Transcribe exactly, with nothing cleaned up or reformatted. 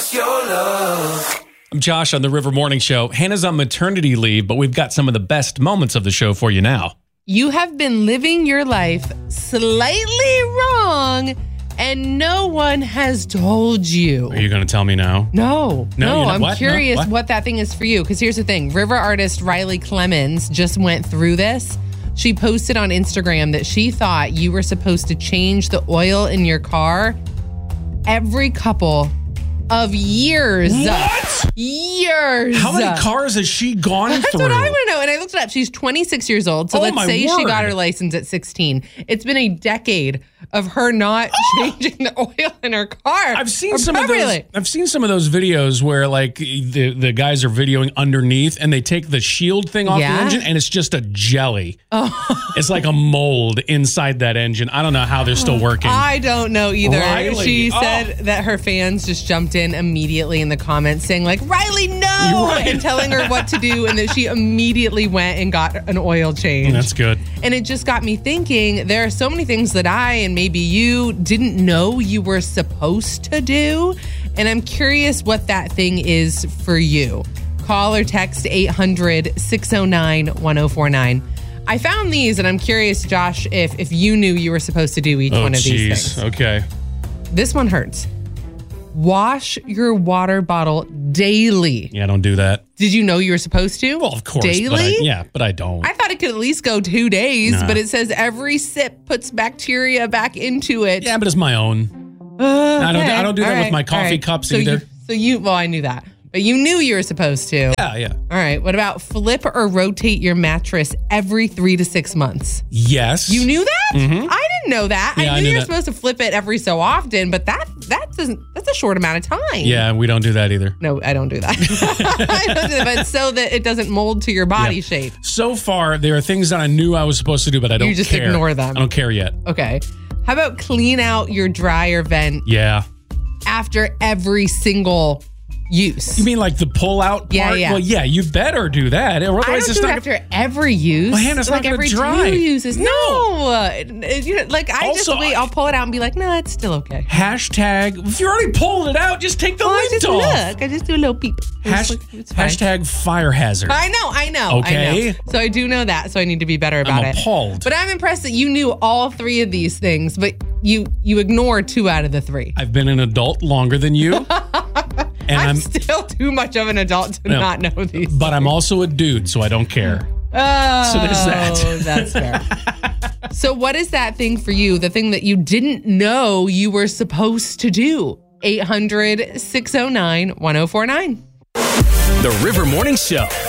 Just your love. I'm Josh on the River Morning Show. Hannah's on maternity leave, but we've got some of the best moments of the show for you now. You have been living your life slightly wrong, and no one has told you. Are you going to tell me now? No, No, no, you're not- I'm what? curious No, what? what that thing is for you. Because here's the thing. River artist Riley Clemens just went through this. She posted on Instagram that she thought you were supposed to change the oil in your car every couple of years. What? Years. How many cars has she gone That's through? what I want to know. And I looked it up. She's twenty-six years old. So Oh, let's my say she got word. her license at sixteen. It's been a decade of her not changing the oil in her car. I've seen Or some of those. probably- I've seen some of those videos where like the the guys are videoing underneath and they take the shield thing off Yeah. the engine and it's just a jelly. Oh. It's like a mold inside that engine. I don't know how they're still working. I don't know either. Riley, She oh. said that her fans just jumped in immediately in the comments saying like, Riley, no, You're right. and telling her what to do. And that she immediately went and got an oil change. That's good. And it just got me thinking, there are so many things that I and maybe you didn't know you were supposed to do. And I'm curious what that thing is for you. Call or text eight hundred, six oh nine, one oh four nine. I found these and I'm curious, Josh, if, if you knew you were supposed to do each Oh, one of these jeez. things. Okay. This one hurts. Wash your water bottle daily. Yeah, don't do that. Did you know you were supposed to? Well, of course. Daily? But I, yeah, but I don't. I thought it could at least go two days, Nah. but it says every sip puts bacteria back into it. yeah, but it's my own. Uh, I don't. okay. I don't do that All with right. my coffee All right. cups so either. You, so you, well, I knew that, but you knew you were supposed to. Yeah, yeah. All right. What about flip or rotate your mattress every three to six months? Yes. You knew that? Mhm. I didn't know that. Yeah, I I knew knew you're that. supposed to flip it every so often, but that that doesn't. That's a short amount of time. Yeah, we don't do that either. No, I don't do that. I don't do that, but so that it doesn't mold to your body Yeah. shape. So far, there are things that I knew I was supposed to do, but I don't You just care. ignore them. I don't care yet. Okay. How about clean out your dryer vent Yeah. after every single use? You mean like the pull out part? Yeah, yeah. Well, yeah, you better do that. I Otherwise, don't it's do it not. after every use. Well, Hannah's not like gonna every dry. two uses. No. No. Uh, it- you know, like I Also, just wait. I'll pull it out and be like, no, it's still okay. Hashtag. If you already pulled it out, just take the Well, I lint just off. look. I just do a little peep. Hash, It's, it's fine. hashtag fire hazard. I know, I know, I Okay. know. So I do know that, so I need to be better about I'm it. appalled. But I'm impressed that you knew all three of these things, but you you ignore two out of the three. I've been an adult longer than you, and I'm, I'm. still too much of an adult to No. not know these. But I'm also a dude, so I don't care. Oh, So there's that. That's fair. So what is that thing for you? The thing that you didn't know you were supposed to do? eight hundred, six oh nine, one oh four nine. The River Morning Show.